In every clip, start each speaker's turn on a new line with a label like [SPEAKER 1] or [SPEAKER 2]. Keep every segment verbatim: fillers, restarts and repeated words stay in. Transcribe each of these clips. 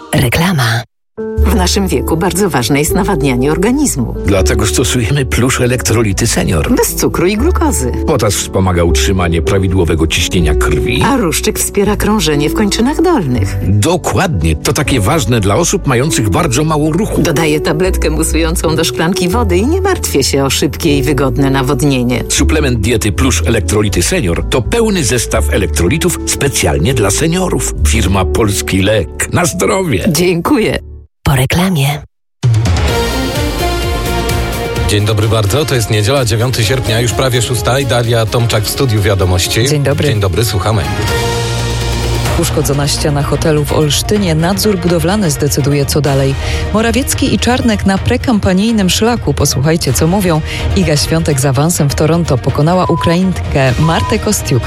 [SPEAKER 1] Reklama. W naszym wieku bardzo ważne jest nawadnianie organizmu.
[SPEAKER 2] Dlatego stosujemy Plusz Elektrolity Senior.
[SPEAKER 1] Bez cukru i glukozy.
[SPEAKER 2] Potas wspomaga utrzymanie prawidłowego ciśnienia krwi.
[SPEAKER 1] A ruszczyk wspiera krążenie w kończynach dolnych.
[SPEAKER 2] Dokładnie. To takie ważne dla osób mających bardzo mało ruchu.
[SPEAKER 1] Dodaję tabletkę musującą do szklanki wody i nie martwię się o szybkie i wygodne nawodnienie.
[SPEAKER 2] Suplement diety Plusz Elektrolity Senior to pełny zestaw elektrolitów specjalnie dla seniorów. Firma Polski Lek. Na zdrowie.
[SPEAKER 1] Dziękuję. Po reklamie.
[SPEAKER 3] Dzień dobry bardzo, to jest niedziela, dziewiątego sierpnia, już prawie szósta i Daria Tomczak w studiu Wiadomości.
[SPEAKER 4] Dzień dobry.
[SPEAKER 3] Dzień dobry, słuchamy.
[SPEAKER 4] Uszkodzona ściana hotelu w Olsztynie, nadzór budowlany zdecyduje co dalej. Morawiecki i Czarnek na prekampanijnym szlaku. Posłuchajcie co mówią. Iga Świątek z awansem w Toronto pokonała Ukrainkę Martę Kostiuk.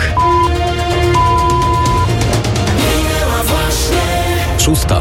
[SPEAKER 3] Szósta.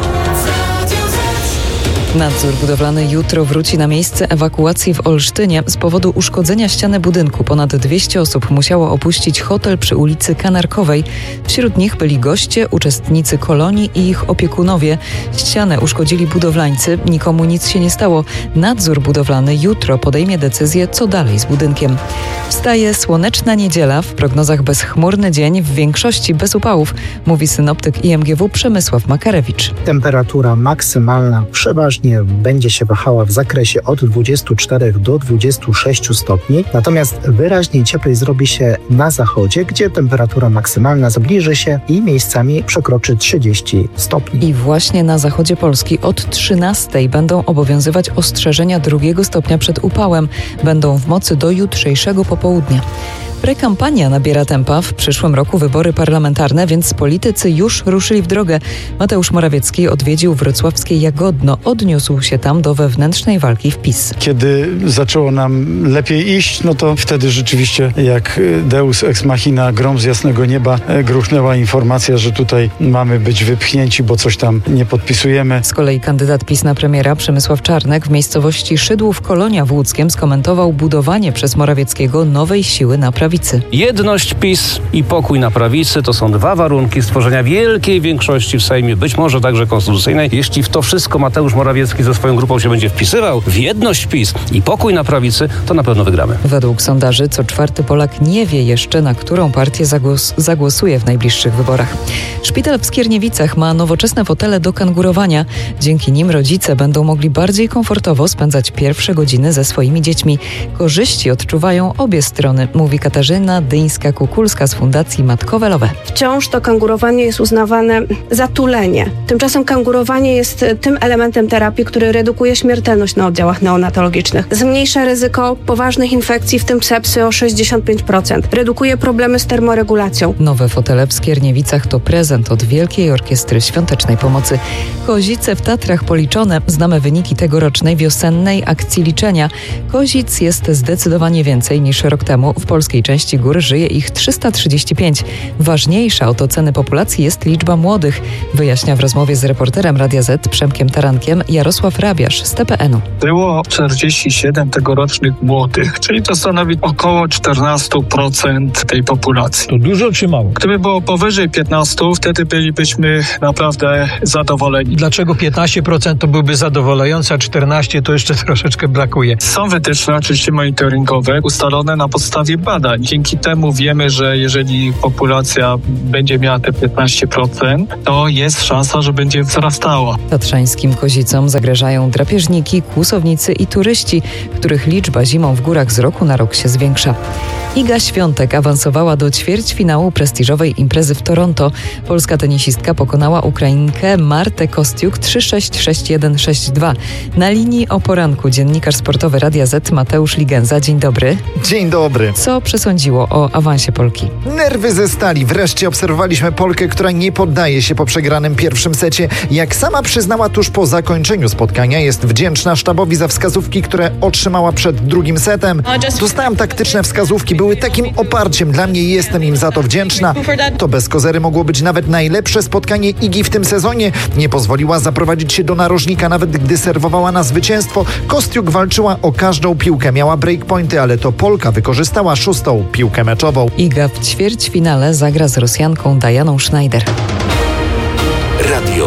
[SPEAKER 4] Nadzór budowlany jutro wróci na miejsce ewakuacji w Olsztynie. Z powodu uszkodzenia ściany budynku ponad dwieście osób musiało opuścić hotel przy ulicy Kanarkowej. Wśród nich byli goście, uczestnicy kolonii i ich opiekunowie. Ścianę uszkodzili budowlańcy. Nikomu nic się nie stało. Nadzór budowlany jutro podejmie decyzję, co dalej z budynkiem. Wstaje słoneczna niedziela, w prognozach bezchmurny dzień, w większości bez upałów, mówi synoptyk I M G W Przemysław Makarewicz.
[SPEAKER 5] Temperatura maksymalna przeważnie będzie się wahała w zakresie od dwudziestu czterech do dwudziestu sześciu stopni, natomiast wyraźnie cieplej zrobi się na zachodzie, gdzie temperatura maksymalna zbliży się i miejscami przekroczy trzydzieści stopni.
[SPEAKER 4] I właśnie na zachodzie Polski od trzynastej będą obowiązywać ostrzeżenia drugiego stopnia przed upałem. Będą w mocy do jutrzejszego popołudnia. Prekampania nabiera tempa. W przyszłym roku wybory parlamentarne, więc politycy już ruszyli w drogę. Mateusz Morawiecki odwiedził wrocławskie Jagodno. Odniósł się tam do wewnętrznej walki w PiS.
[SPEAKER 6] Kiedy zaczęło nam lepiej iść, no to wtedy rzeczywiście jak Deus ex machina, grom z jasnego nieba, gruchnęła informacja, że tutaj mamy być wypchnięci, bo coś tam nie podpisujemy.
[SPEAKER 4] Z kolei kandydat PiS na premiera Przemysław Czarnek w miejscowości Szydłów Kolonia w Łódzkiem skomentował budowanie przez Morawieckiego nowej siły na prawicy.
[SPEAKER 7] Jedność PiS i pokój na prawicy to są dwa warunki stworzenia wielkiej większości w Sejmie, być może także konstytucyjnej. Jeśli w to wszystko Mateusz Morawiecki ze swoją grupą się będzie wpisywał, w jedność PiS i pokój na prawicy, to na pewno wygramy.
[SPEAKER 4] Według sondaży co czwarty Polak nie wie jeszcze, na którą partię zagłos- zagłosuje w najbliższych wyborach. Szpital w Skierniewicach ma nowoczesne fotele do kangurowania. Dzięki nim rodzice będą mogli bardziej komfortowo spędzać pierwsze godziny ze swoimi dziećmi. Korzyści odczuwają obie strony, mówi Katarzyna Dyńska-Kukulska z Fundacji Matkowe Lowe.
[SPEAKER 8] Wciąż to kangurowanie jest uznawane za tulenie. Tymczasem kangurowanie jest tym elementem terapii, który redukuje śmiertelność na oddziałach neonatologicznych. Zmniejsza ryzyko poważnych infekcji, w tym sepsy o sześćdziesiąt pięć procent. Redukuje problemy z termoregulacją.
[SPEAKER 4] Nowe fotele w Skierniewicach to prezent od Wielkiej Orkiestry Świątecznej Pomocy. Kozice w Tatrach policzone. Znamy wyniki tegorocznej wiosennej akcji liczenia. Kozic jest zdecydowanie więcej niż rok temu. W polskiej części gór żyje ich trzysta trzydzieści pięć. Ważniejsza od oceny populacji jest liczba młodych, wyjaśnia w rozmowie z reporterem Radia Z Przemkiem Tarankiem Jarosław Rabiarz z T P N u.
[SPEAKER 9] Było czterdzieści siedem tegorocznych młodych, czyli to stanowi około czternaście procent tej populacji.
[SPEAKER 10] To dużo czy mało?
[SPEAKER 9] Gdyby było powyżej piętnaście, wtedy bylibyśmy naprawdę zadowoleni.
[SPEAKER 10] Dlaczego piętnaście procent to byłby zadowalający, a czternaście procent to jeszcze troszeczkę brakuje?
[SPEAKER 9] Są wytyczne oczywiście monitoringowe ustalone na podstawie badań. Dzięki temu wiemy, że jeżeli populacja będzie miała te piętnaście procent, to jest szansa, że będzie wzrastała.
[SPEAKER 4] Tatrzańskim kozicom zagrażają drapieżniki, kłusownicy i turyści, których liczba zimą w górach z roku na rok się zwiększa. Iga Świątek awansowała do ćwierćfinału prestiżowej imprezy w Toronto. Polska tenisistka pokonała Ukrainkę Martę Kostiuk trzy sześć sześć jeden sześć dwa. Na linii o poranku dziennikarz sportowy Radia Z Mateusz Ligenza. Dzień dobry.
[SPEAKER 11] Dzień dobry.
[SPEAKER 4] Co przesądziło o awansie Polki?
[SPEAKER 11] Nerwy ze stali. Wreszcie obserwowaliśmy Polkę, która nie poddaje się po przegranym pierwszym secie. Jak sama przyznała tuż po zakończeniu spotkania, jest wdzięczna sztabowi za wskazówki, które otrzymała przed drugim setem. Dostałam taktyczne wskazówki, były takim oparciem dla mnie i jestem im za to wdzięczna. To bez kozery mogło być nawet najlepsze spotkanie Igi w tym sezonie. Nie pozwoliła zaprowadzić się do narożnika, nawet gdy serwowała na zwycięstwo. Kostiuk walczyła o każdą piłkę, miała breakpointy, ale to Polka wykorzystała szóstą piłkę meczową.
[SPEAKER 4] Iga w ćwierćfinale zagra z Rosjanką Dianą Schneider.
[SPEAKER 2] Radio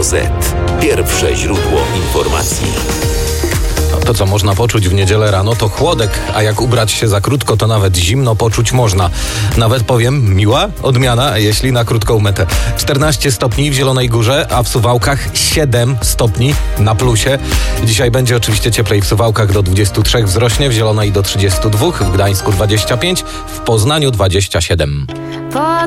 [SPEAKER 12] Z. Pierwsze źródło informacji.
[SPEAKER 3] To, co można poczuć w niedzielę rano, to chłodek, a jak ubrać się za krótko, to nawet zimno poczuć można. Nawet powiem, miła odmiana, jeśli na krótką metę. czternaście stopni w Zielonej Górze, a w Suwałkach siedem stopni na plusie. Dzisiaj będzie oczywiście cieplej w Suwałkach do dwudziestu trzech wzrośnie, w Zielonej do trzydziestu dwóch, w Gdańsku dwadzieścia pięć, w Poznaniu dwadzieścia siedem.